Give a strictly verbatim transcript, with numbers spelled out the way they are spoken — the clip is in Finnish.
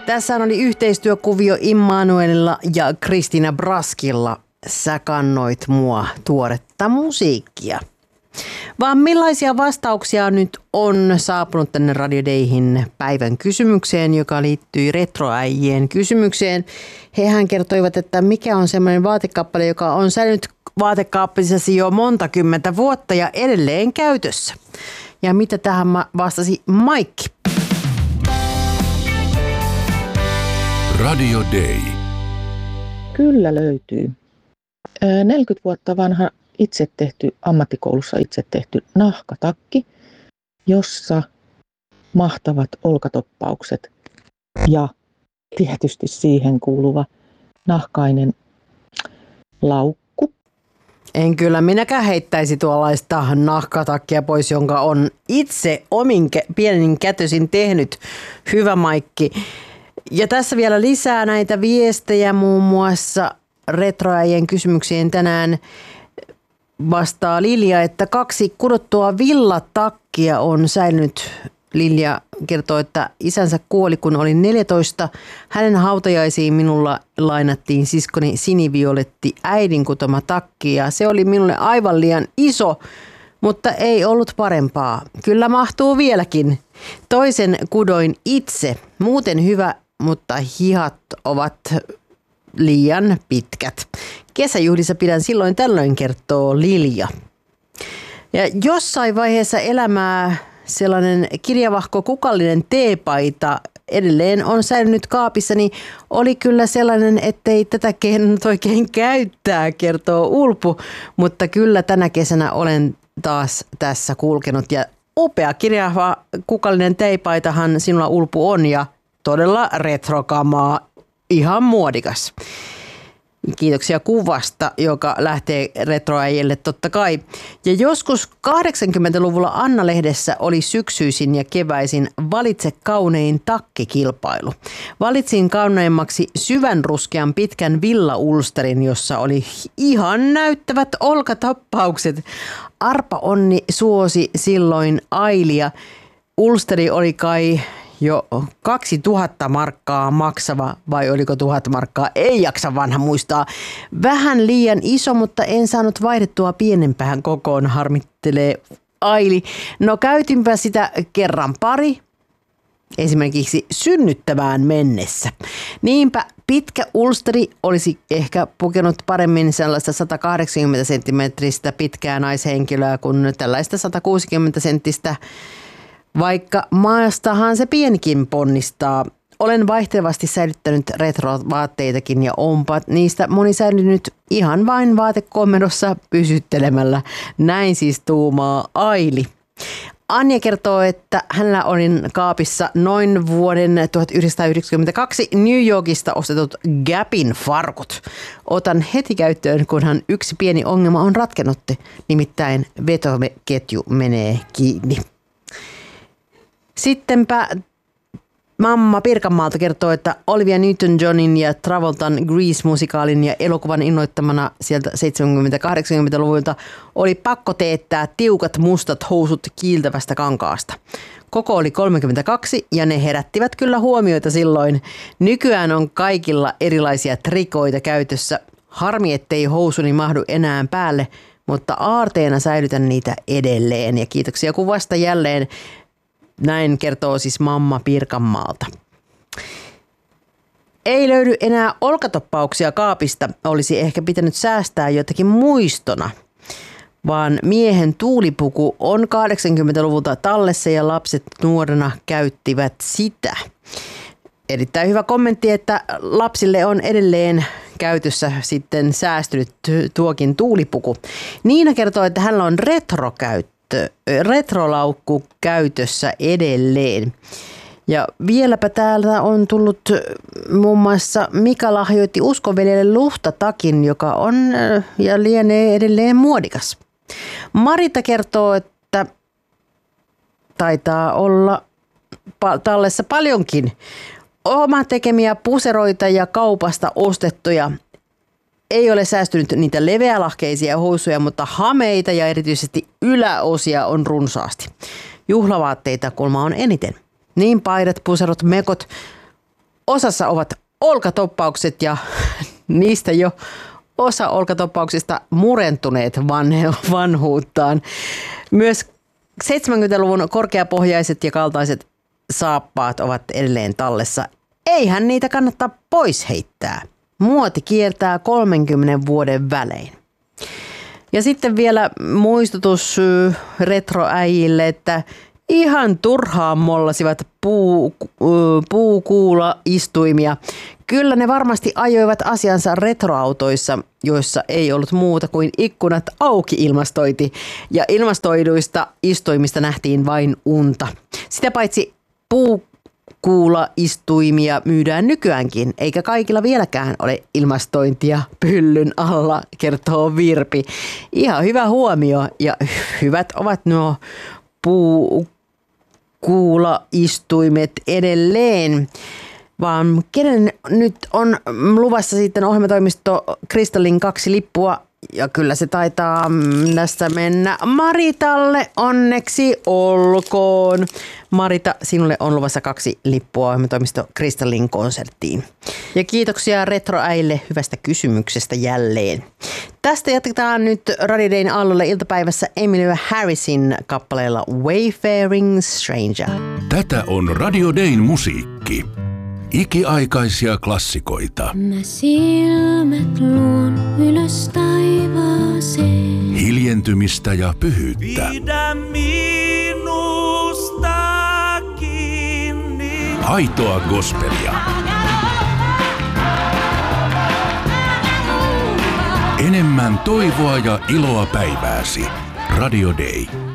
Tässä oli yhteistyökuvio Immanuelilla ja Kristiina Braskilla. Sä kannoit mua tuoretta musiikkia. Vaan millaisia vastauksia nyt on saapunut tänne Radio Dayhin päivän kysymykseen, joka liittyy retroäijien kysymykseen. Hehän kertoivat, että mikä on semmoinen vaatekappale, joka on säilynyt vaatekaappisasi jo monta kymmentä vuotta ja edelleen käytössä. Ja mitä tähän vastasi Mike? Radio Day. Kyllä löytyy. neljäkymmentä vuotta vanha itse tehty, ammattikoulussa itse tehty nahkatakki, jossa mahtavat olkatoppaukset ja tietysti siihen kuuluva nahkainen laukku. En kyllä minäkään heittäisi tuollaista nahkatakkia pois, jonka on itse omin pienin kätösin tehnyt. Hyvä Maikki. Ja tässä vielä lisää näitä viestejä muun muassa retroäijien kysymyksiin tänään. Vastaa Lilja, että kaksi kudottua villatakkia on säilynyt. Lilja kertoo, että isänsä kuoli, kun oli neljätoista. Hänen hautajaisiin minulla lainattiin siskoni sinivioletti äidin kutoma takki ja se oli minulle aivan liian iso, mutta ei ollut parempaa. Kyllä mahtuu vieläkin. Toisen kudoin itse. Muuten hyvä, mutta hihat ovat liian pitkät. Kesäjuhlissa pidän silloin tällöin, kertoo Lilja. Ja jossain vaiheessa elämää sellainen kirjavahko kukallinen teepaita edelleen on säilynyt kaapissa, niin oli kyllä sellainen, ettei tätä kehdannut oikein käyttää, kertoo Ulpu. Mutta kyllä tänä kesänä olen taas tässä kulkenut ja upea kirjava kukallinen teepaitahan sinulla Ulpu on ja todella retrokamaa, ihan muodikas. Kiitoksia kuvasta, joka lähtee retroäijille totta kai. Ja joskus kahdeksankymmentäluvulla Anna-lehdessä oli syksyisin ja keväisin Valitse kaunein takkikilpailu. Valitsin kauneimmaksi syvän ruskean pitkän villaulsterin, jossa oli ihan näyttävät olkatappaukset. Arpa Onni suosi silloin Ailia. Ulsteri oli kai jo kaksituhatta markkaa maksava, vai oliko tuhat markkaa, ei jaksa vanha muistaa. Vähän liian iso, mutta en saanut vaihdettua pienempään kokoon, harmittelee Aili. No käytinpä sitä kerran pari, esimerkiksi synnyttävään mennessä. Niinpä pitkä ulsteri olisi ehkä pukenut paremmin sellaista sata kahdeksankymmentä senttimetristä pitkää naishenkilöä kuin tällaista sata kuusikymmentä senttistä. Vaikka maastahan se pienikin ponnistaa. Olen vaihtelevasti säilyttänyt retrovaatteitakin ja onpa niistä moni säilynyt ihan vain vaatekomerossa pysyttelemällä. Näin siis tuumaa Aili. Anja kertoo, että hänellä oli kaapissa noin vuoden tuhatyhdeksänsataayhdeksänkymmentäkaksi New Yorkista ostetut Gapin farkut. Otan heti käyttöön, kunhan yksi pieni ongelma on ratkennut, nimittäin vetoketju menee kiinni. Sittenpä mamma Pirkanmaalta kertoo, että Olivia Newton-Johnin ja Travoltan Grease-musikaalin ja elokuvan innoittamana sieltä seitsemänkymmentä-kahdeksankymmentäluvulta oli pakko teettää tiukat mustat housut kiiltävästä kankaasta. Koko oli kolmekymmentäkaksi ja ne herättivät kyllä huomioita silloin. Nykyään on kaikilla erilaisia trikoita käytössä. Harmi, ettei housuni mahdu enää päälle, mutta aarteena säilytän niitä edelleen. Ja kiitoksia kuvasta jälleen. Näin kertoo siis mamma Pirkanmaalta. Ei löydy enää olkatoppauksia kaapista. Olisi ehkä pitänyt säästää jotakin muistona. Vaan miehen tuulipuku on kahdeksankymmentäluvulta tallessa ja lapset nuorena käyttivät sitä. Erittäin hyvä kommentti, että lapsille on edelleen käytössä sitten säästynyt tuokin tuulipuku. Niina kertoo, että hänellä on retrokäyttö. retrolaukku käytössä edelleen. Ja vieläpä täältä on tullut muun muassa Mika lahjoitti uskoveljelle luhtatakin, joka on ja lienee edelleen muodikas. Marita kertoo, että taitaa olla tallessa paljonkin oma tekemiä puseroita ja kaupasta ostettuja. Ei ole säästynyt niitä leveälahkeisia housuja, mutta hameita ja erityisesti yläosia on runsaasti. Juhlavaatteita kulma on eniten. Niin paidat, puserot, mekot osassa ovat olkatoppaukset ja niistä jo osa olkatoppauksista murentuneet vanhe- vanhuuttaan. Myös seitsemänkymmentäluvun korkeapohjaiset ja kaltaiset saappaat ovat edelleen tallessa. Eihän niitä kannattaa pois heittää. Muoti kiertää kolmenkymmenen vuoden välein. Ja sitten vielä muistutus retroäijille, että ihan turhaan mollasivat puu, puukuula-istuimia. Kyllä ne varmasti ajoivat asiansa retroautoissa, joissa ei ollut muuta kuin ikkunat auki ilmastointi. Ja ilmastoiduista istuimista nähtiin vain unta. Sitä paitsi puukuula-istuimia myydään nykyäänkin, eikä kaikilla vieläkään ole ilmastointia pyllyn alla, kertoo Virpi. Ihan hyvä huomio ja hyvät ovat nuo puukuula-istuimet edelleen. Vaan kenen nyt on luvassa sitten ohjelmatoimisto Kristallin kaksi lippua, ja kyllä se taitaa tästä mennä Maritalle, onneksi olkoon. Marita, sinulle on luvassa kaksi lippua ohjelmatoimisto Kristallin konserttiin. Ja kiitoksia retroäille hyvästä kysymyksestä jälleen. Tästä jatketaan nyt Radio Dayn aallolle iltapäivässä Emily Harrisin kappaleella Wayfaring Stranger. Tätä on Radio Dayn musiikki. Ikiaikaisia klassikoita. Mä silmät luon ylös taivaaseen. Hiljentymistä ja pyhyyttä. Pidä minusta kiinni. Aitoa gospelia. Enemmän toivoa ja iloa päivääsi. Radio Day.